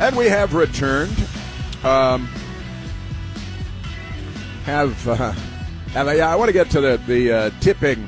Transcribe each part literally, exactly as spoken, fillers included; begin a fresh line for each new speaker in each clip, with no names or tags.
And we have returned. Um, have, uh, have uh, yeah, I want to get to the the uh, tipping,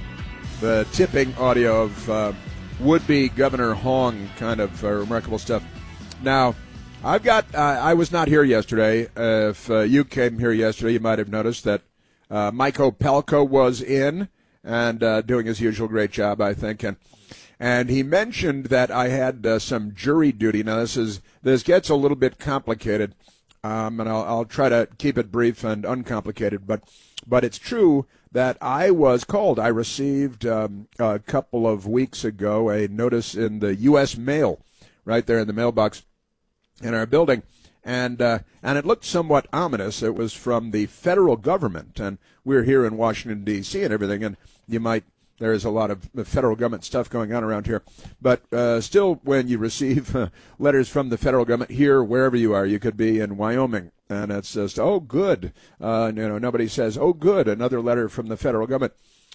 the tipping audio of uh, would-be Governor Hong, kind of uh, remarkable stuff. Now, I've got. Uh, I was not here yesterday. Uh, if uh, you came here yesterday, you might have noticed that uh, Mike Opelka was in and uh, doing his usual great job, I think, and. And he mentioned that I had uh, some jury duty. Now, this is this gets a little bit complicated, um, and I'll, I'll try to keep it brief and uncomplicated. But but it's true that I was called. I received um, a couple of weeks ago a notice in the U S mail, right there in the mailbox in our building, and uh, and it looked somewhat ominous. It was from the federal government, and we're here in Washington, D C and everything, and you might. There is a lot of federal government stuff going on around here. But uh, still, when you receive uh, letters from the federal government here, wherever you are, you could be in Wyoming, and it's just, oh, good. Uh, you know, nobody says, oh, good, another letter from the federal government.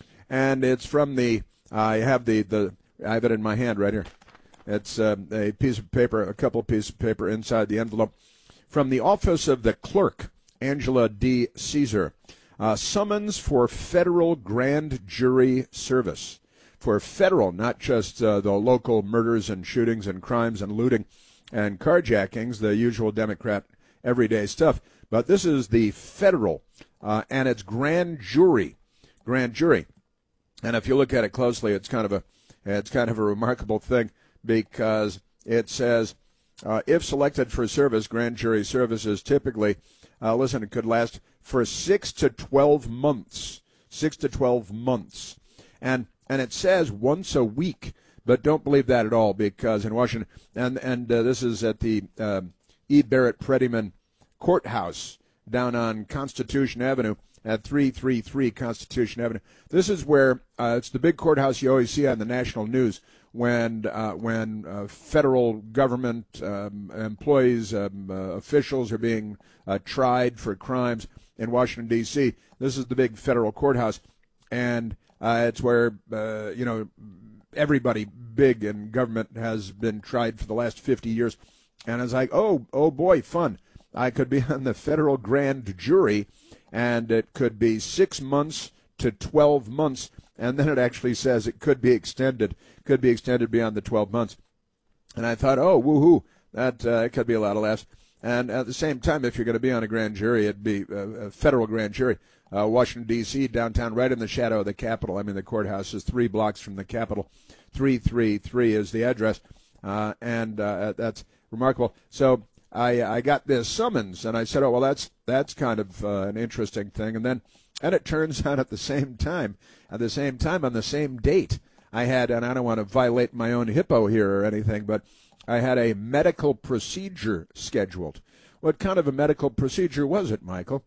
And it's from the, I have the, the I have it in my hand right here. It's uh, a piece of paper, a couple pieces of paper inside the envelope. From the office of the clerk, Angela D. Caesar. Uh, summons for federal grand jury service. For federal, not just uh, the local murders and shootings and crimes and looting and carjackings, the usual Democrat everyday stuff. But this is the federal, uh, and it's grand jury. Grand jury. And if you look at it closely, it's kind of a it's kind of a remarkable thing because it says, uh, if selected for service, grand jury services typically, uh, listen, it could last for six to twelve months, six to twelve months, and and it says once a week, but don't believe that at all because in Washington, and and uh, this is at the uh, E. Barrett Prettyman Courthouse down on Constitution Avenue at three thirty-three Constitution Avenue. This is where uh, it's the big courthouse you always see on the national news when uh, when uh, federal government um, employees, um, uh, officials are being uh, tried for crimes. In Washington, D C, this is the big federal courthouse, and uh, it's where, uh, you know, everybody big in government has been tried for the last fifty years. And I was like, oh, oh boy, fun. I could be on the federal grand jury, and it could be six months to twelve months, and then it actually says it could be extended, could be extended beyond the twelve months. And I thought, oh, woohoo, that uh, could be a lot of laughs. And at the same time, if you're going to be on a grand jury, it'd be a, a federal grand jury. Uh, Washington, D C, downtown, right in the shadow of the Capitol. I mean, the courthouse is three blocks from the Capitol. three thirty-three is the address, uh, and uh, that's remarkable. So I I got this summons, and I said, oh, well, that's that's kind of uh, an interesting thing. And then and it turns out at the same time, at the same time, on the same date, I had, and I don't want to violate my own hippo here or anything, but I had a medical procedure scheduled. What kind of a medical procedure was it, Michael?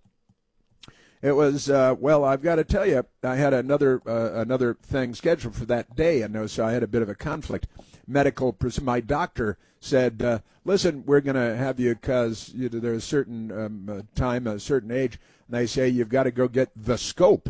It was, uh, well, I've got to tell you, I had another uh, another thing scheduled for that day, and so I had a bit of a conflict. Medical, my doctor said, uh, listen, we're going to have you because you know, there's a certain um, uh, time, a certain age, and they say you've got to go get the scope.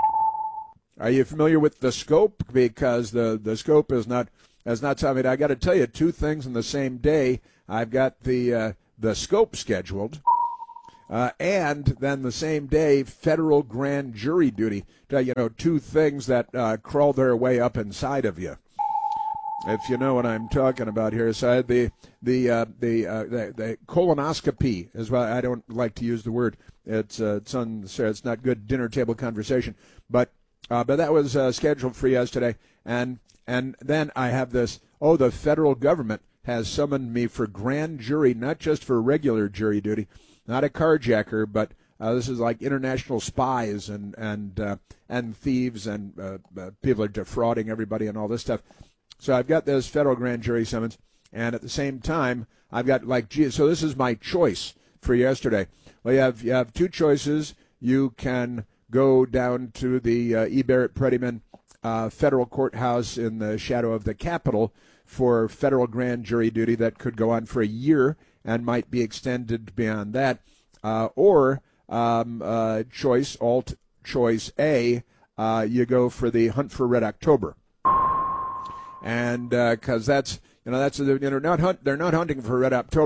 Are you familiar with the scope? Because the, the scope is not... As not something, I got to tell you, two things in the same day. I've got the uh, the scope scheduled, uh, and then the same day, federal grand jury duty. You know, two things that uh, crawl their way up inside of you. If you know what I'm talking about here, so I had the the uh, the, uh, the the colonoscopy is why I don't like to use the word. It's uh, it's un, it's not good dinner table conversation, but uh, but that was uh, scheduled for yesterday, and. And then I have this, oh, the federal government has summoned me for grand jury, not just for regular jury duty, not a carjacker, but uh, this is like international spies and and uh, and thieves and uh, uh, people are defrauding everybody and all this stuff. So I've got this federal grand jury summons, and at the same time, I've got like, gee, so this is my choice for yesterday. Well, you have, you have two choices. You can go down to the uh, E. Barrett Prettyman Uh, federal courthouse in the shadow of the Capitol for federal grand jury duty that could go on for a year and might be extended beyond that. Uh, or um, uh, choice, alt choice A, uh, you go for the Hunt for Red October. And because uh, that's, you know, that's, you know, not hunt, they're not hunting for Red October.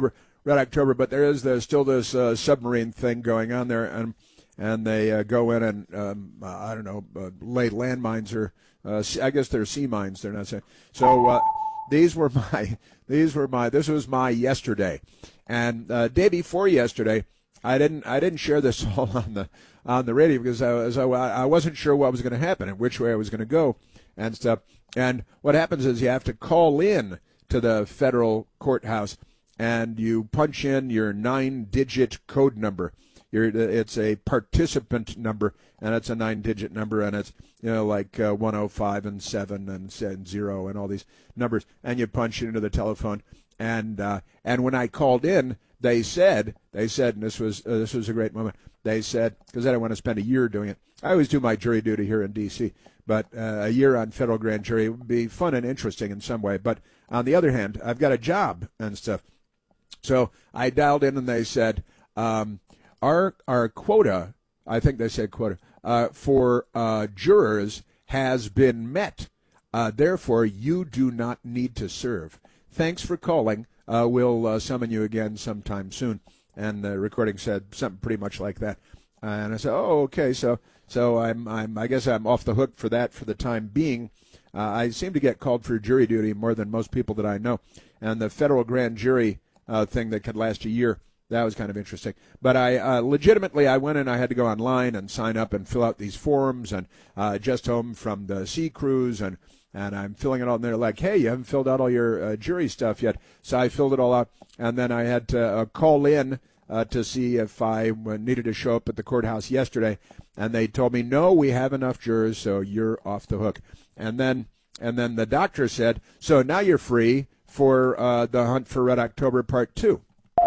Red October, but there is there's still this uh, submarine thing going on there, and and they uh, go in and um, uh, I don't know uh, lay landmines or uh, I guess they're sea mines. They're not saying so. Uh, these were my these were my this was my yesterday, and uh, day before yesterday, I didn't I didn't share this all on the on the radio because I was I, I wasn't sure what was going to happen and which way I was going to go and stuff. And what happens is you have to call in to the federal courthouse, and you punch in your nine-digit code number. You're, it's a participant number, and it's a nine-digit number, and it's you know like uh, one oh five and seven and, and zero and all these numbers, and you punch it into the telephone. And uh, and when I called in, they said they said, and this was uh, this was a great moment. They said, because I don't want to spend a year doing it. I always do my jury duty here in D C, but uh, a year on federal grand jury would be fun and interesting in some way. But on the other hand, I've got a job and stuff. So I dialed in and they said, um, our our quota, I think they said quota, uh, for uh, jurors has been met. Uh, therefore, you do not need to serve. Thanks for calling. Uh, we'll uh, summon you again sometime soon. And the recording said something pretty much like that. Uh, and I said, oh, okay, so so I'm I'm I guess I'm off the hook for that for the time being. Uh, I seem to get called for jury duty more than most people that I know. And the federal grand jury uh, thing that could last a year, that was kind of interesting. But I uh, legitimately, I went and I had to go online and sign up and fill out these forms. And uh, just home from the sea cruise, and, and I'm filling it all in there like, hey, you haven't filled out all your uh, jury stuff yet. So I filled it all out. And then I had to uh, call in uh, to see if I needed to show up at the courthouse yesterday. And they told me, no, we have enough jurors, so you're off the hook. And then and then the doctor said, so now you're free for uh, the Hunt for Red October Part Two.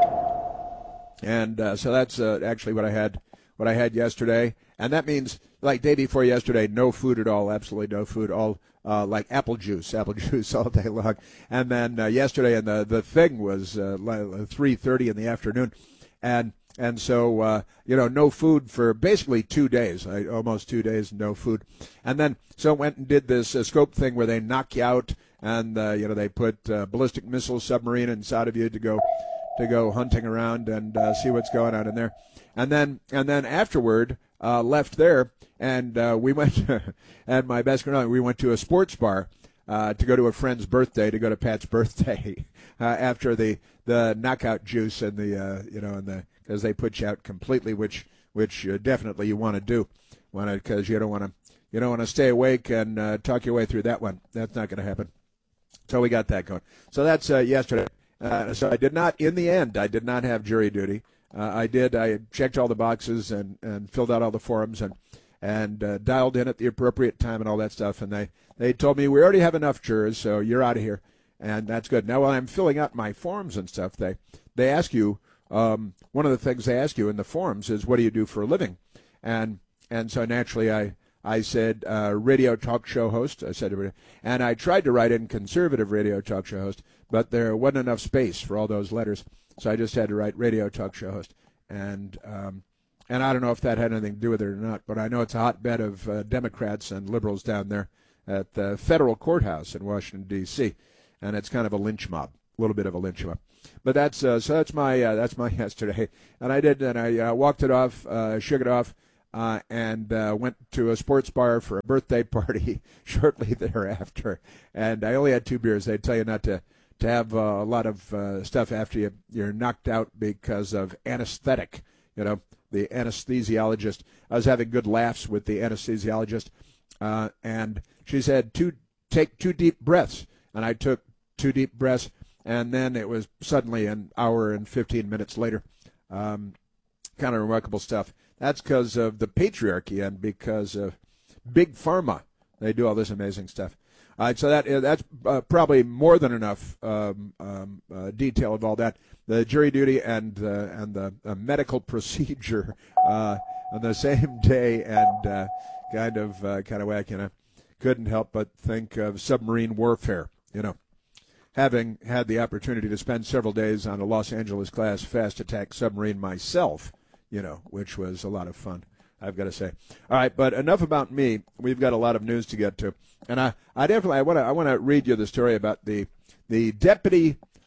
And uh, so that's uh, actually what I had what I had yesterday. And that means, like day before yesterday, no food at all, absolutely no food, all uh, like apple juice, apple juice all day long. And then uh, yesterday, and the, the thing was uh, three thirty in the afternoon. And and so, uh, you know, no food for basically two days, I, almost two days, no food. And then, so went and did this uh, scope thing where they knock you out, and, uh, you know, they put uh, ballistic missile submarine inside of you to go to go hunting around and uh, see what's going on in there. And then, and then afterward, uh, left there, and uh, we went, and my best friend, we went to a sports bar uh, to go to a friend's birthday, to go to Pat's birthday uh, after the, the knockout juice and the, uh, you know, and the, because they put you out completely, which which uh, definitely you want to do, want to because you don't want to you don't want to stay awake and uh, talk your way through that one. That's not going to happen. So we got that going. So that's uh, yesterday. Uh, so I did not, in the end, I did not have jury duty. Uh, I did. I checked all the boxes and, and filled out all the forms and and uh, dialed in at the appropriate time and all that stuff. And they they told me we already have enough jurors, so you're out of here, and that's good. Now while I'm filling out my forms and stuff, they they ask you. Um, one of the things they ask you in the forms is, what do you do for a living? And and so naturally I, I said uh, radio talk show host. I said, and I tried to write in conservative radio talk show host, but there wasn't enough space for all those letters. So I just had to write radio talk show host. And um, and I don't know if that had anything to do with it or not, but I know it's a hotbed of uh, Democrats and liberals down there at the federal courthouse in Washington, D C, and it's kind of a lynch mob, a little bit of a lynch mob. But that's uh, so that's my uh, that's my yesterday, and I did, and I uh, walked it off, uh, shook it off, uh, and uh, went to a sports bar for a birthday party shortly thereafter. And I only had two beers. They tell you not to to have uh, a lot of uh, stuff after you you're knocked out because of anesthetic. You know, the anesthesiologist. I was having good laughs with the anesthesiologist, uh, and she said, "Two take two deep breaths," and I took two deep breaths. And then it was suddenly an hour and fifteen minutes later. Um, kind of remarkable stuff. That's because of the patriarchy and because of Big Pharma. They do all this amazing stuff. All right, so that that's uh, probably more than enough um, um, uh, detail of all that. The jury duty and uh, and the uh, medical procedure uh, on the same day, and uh, kind of uh, kind of wacky. You know, couldn't help but think of submarine warfare. You know. Having had the opportunity to spend several days on a Los Angeles-class fast attack submarine myself, you know, which was a lot of fun, I've got to say. All right, but enough about me. We've got a lot of news to get to, and I, I definitely I want to I want to read you the story about the the deputy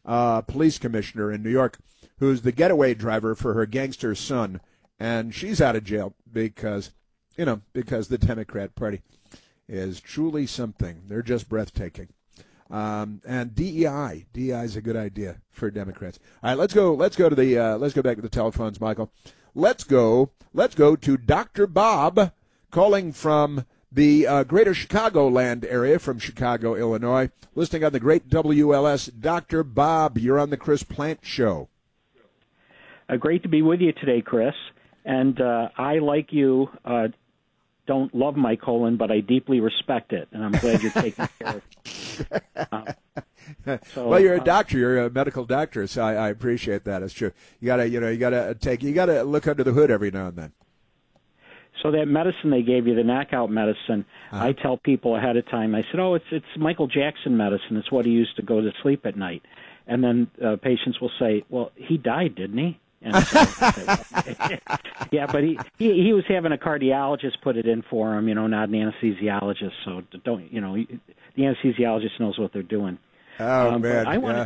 uh, police commissioner in New York, who's the getaway driver for her gangster son, and she's out of jail because, you know, because the Democrat Party is truly something. They're just breathtaking. Um, and D E I, D E I is a good idea for Democrats. All right, let's go. Let's go to the. Uh, let's go back to the telephones, Michael. Let's go. Let's go to Doctor Bob, calling from the uh, greater Chicagoland area, from Chicago, Illinois, listening on the great W L S. Doctor Bob, you're on the Chris Plante Show.
Uh, great to be with you today, Chris. And uh, I, like you, uh, don't love my colon, but I deeply respect it, and I'm glad you're taking care of it. Um, so,
well, you're a
uh,
doctor. You're a medical doctor, so I, I appreciate that. It's true. You gotta, you know, you gotta take, you gotta look under the hood every now and then.
So that medicine they gave you, the knockout medicine, uh-huh. I tell people ahead of time. I said, "Oh, it's it's Michael Jackson medicine. It's what he used to go to sleep at night." And then uh, patients will say, "Well, he died, didn't he?" And so, yeah, but he, he he was having a cardiologist put it in for him, you know, not an anesthesiologist. So don't, you know, the anesthesiologist knows what they're doing.
Oh
um,
man,
I wanted,
yeah.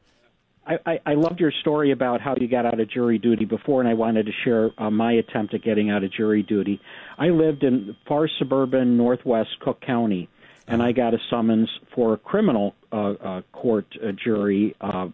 I, I, I loved your story about how you got out of jury duty before, and I wanted to share uh, my attempt at getting out of jury duty. I lived in far suburban northwest Cook County, and I got a summons for a criminal uh, uh, court uh, jury uh,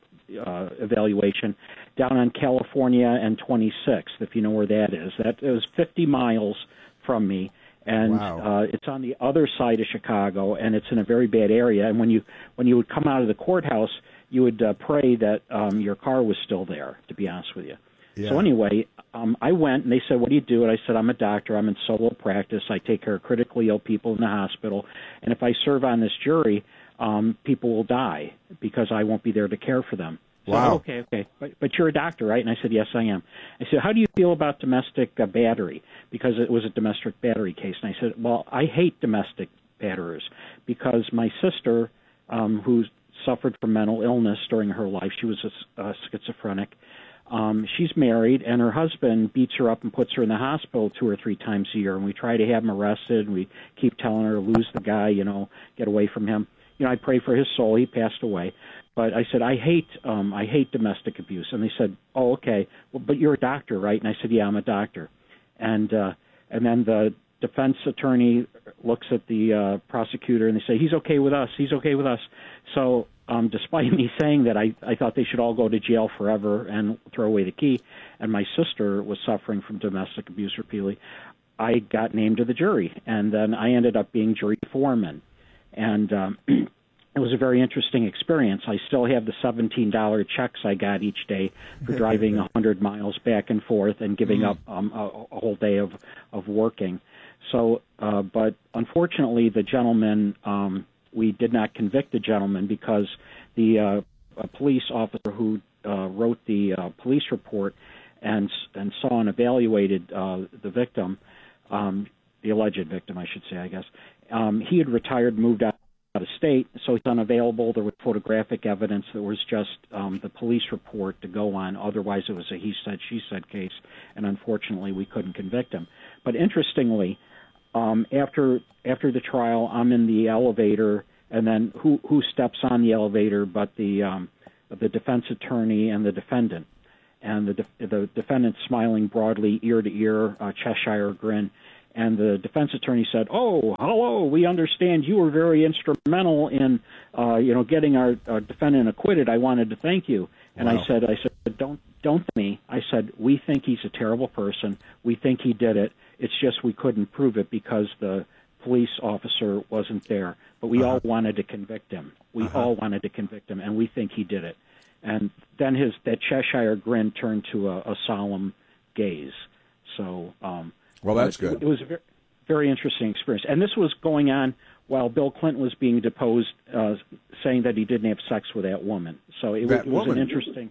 uh, evaluation down on California and twenty-sixth, if you know where that is. That it was fifty miles from me, and
wow.
uh, it's on the other side of Chicago, and it's in a very bad area. And when you when you would come out of the courthouse, you would uh, pray that um, your car was still there, to be honest with you. Yeah. So anyway, um, I went, and they said, "What do you do?" And I said, "I'm a doctor. I'm in solo practice. I take care of critically ill people in the hospital. And if I serve on this jury, um, people will die because I won't be there to care for them." So,
wow.
Okay, okay. But, but you're a doctor, right? And I said, "Yes, I am." I said, "How do you feel about domestic uh, battery?" Because it was a domestic battery case. And I said, "Well, I hate domestic batterers because my sister, um, who suffered from mental illness during her life, she was a, a schizophrenic, Um, she's married, and her husband beats her up and puts her in the hospital two or three times a year. And we try to have him arrested, and we keep telling her, lose the guy, you know, get away from him. You know, I pray for his soul. He passed away. But I said, I hate um, I hate domestic abuse. And they said, oh, okay, well, but you're a doctor, right? And I said, yeah, I'm a doctor. And uh, and then the defense attorney looks at the uh, prosecutor, and they say, he's okay with us. He's okay with us. So um, despite me saying that, I, I thought they should all go to jail forever and throw away the key, and my sister was suffering from domestic abuse repeatedly, I got named to the jury. And then I ended up being jury foreman. And um, it was a very interesting experience. I still have the seventeen dollars checks I got each day for driving one hundred miles back and forth and giving mm. up um, a, a whole day of, of working. So, uh, but unfortunately, the gentleman, um, we did not convict the gentleman because the uh, a police officer who uh, wrote the uh, police report and and saw and evaluated uh, the victim, um, the alleged victim, I should say, I guess, um, he had retired, moved out of state, so it's unavailable. There was photographic evidence. There was just um, the police report to go on. Otherwise, it was a he said, she said case, and unfortunately, we couldn't convict him. But interestingly, um, after after the trial, I'm in the elevator, and then who who steps on the elevator but the um, the defense attorney and the defendant, and the de- the defendant smiling broadly, ear to ear, uh, Cheshire grin. And the defense attorney said, "Oh, hello. We understand you were very instrumental in, uh, you know, getting our, our defendant acquitted. I wanted to thank you." And wow. I said, "I said, don't, don't thank me. I said, we think he's a terrible person. We think he did it. It's just we couldn't prove it because the police officer wasn't there. But we uh-huh. all wanted to convict him. We uh-huh. all wanted to convict him, and we think he did it." And then his that Cheshire grin turned to a, a solemn gaze. So. Um,
Well, that's good.
It was a very, very interesting experience. And this was going on while Bill Clinton was being deposed, uh, saying that he didn't have sex with that woman. So it,
that
it was
woman.
an interesting...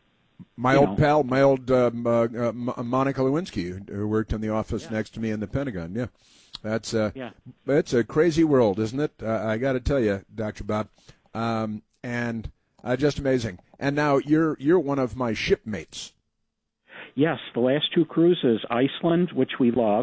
My old know. pal, my old um, uh, uh, Monica Lewinsky, who worked in the office yeah. next to me in the Pentagon. Yeah, that's uh,
yeah.
It's a crazy world, isn't it? Uh, I got to tell you, Doctor Bob, um, and uh, just amazing. And now you're you're one of my shipmates.
Yes, the last two cruises, Iceland, which we loved,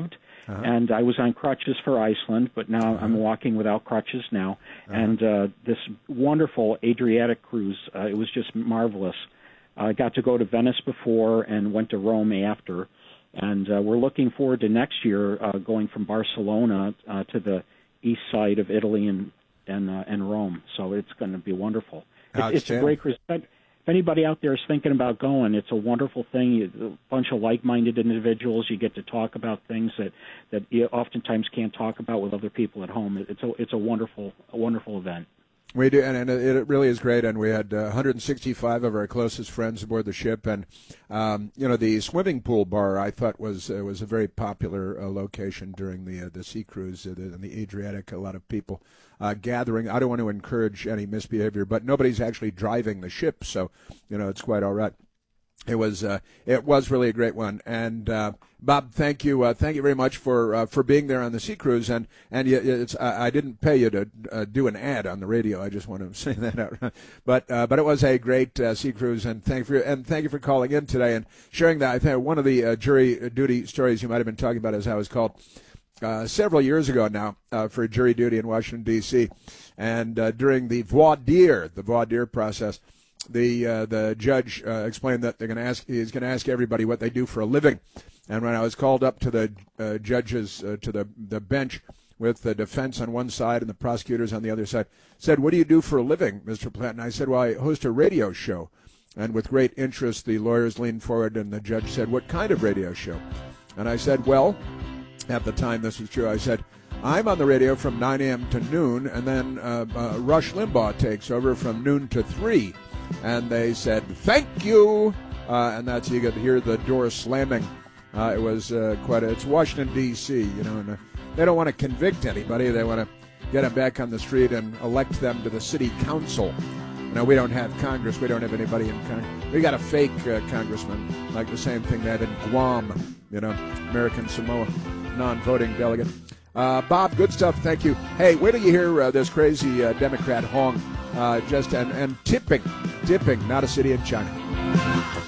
Uh-huh. And I was on crutches for Iceland, but now uh-huh. I'm walking without crutches now. Uh-huh. And uh, this wonderful Adriatic cruise, uh, it was just marvelous. I got to go to Venice before and went to Rome after. And uh, we're looking forward to next year uh, going from Barcelona uh, to the east side of Italy and and, uh, and Rome. So it's going to be wonderful. It's, it's a great cruise. If anybody out there is thinking about going, it's a wonderful thing. You, a bunch of like-minded individuals. You get to talk about things that, that you oftentimes can't talk about with other people at home. It's a it's a wonderful a wonderful event.
We do, and, and it really is great. And we had uh, one hundred sixty-five of our closest friends aboard the ship, and um, you know, the swimming pool bar I thought was uh, was a very popular uh, location during the uh, the sea cruise uh, in the Adriatic. A lot of people uh, gathering. I don't want to encourage any misbehavior, but nobody's actually driving the ship, so you know it's quite all right. It was uh, it was really a great one, and uh, Bob, thank you, uh, thank you very much for uh, for being there on the sea cruise, and and it's I, I didn't pay you to uh, do an ad on the radio. I just want to say that out, but uh, but it was a great uh, sea cruise, and thank you for, and thank you for calling in today and sharing that. I think one of the uh, jury duty stories you might have been talking about is how I was called uh, several years ago now uh, for jury duty in Washington D C, and uh, during the voir dire, the voir dire process. The uh, the judge uh, explained that they're going to ask he's going to ask everybody what they do for a living, and when I was called up to the uh, judges uh, to the the bench with the defense on one side and the prosecutors on the other side, said, "What do you do for a living, Mister Platt?" And I said, "Well, I host a radio show." And with great interest, the lawyers leaned forward, and the judge said, "What kind of radio show?" And I said, "Well, at the time this was true, I said, I'm on the radio from nine a.m. to noon, and then uh, uh, Rush Limbaugh takes over from noon to three." And they said, "Thank you," uh, and that's you could hear the door slamming. Uh, it was uh, quite a, it's Washington, D C, you know, and uh, they don't want to convict anybody. They want to get them back on the street and elect them to the city council. Now, we don't have Congress. We don't have anybody in Congress. We got a fake uh, congressman, like the same thing they had in Guam, you know, American Samoa, non-voting delegate. Uh, Bob, good stuff. Thank you. Hey, wait till you hear uh, this crazy uh, Democrat Hong uh, just and, and tipping, tipping, not a city in China.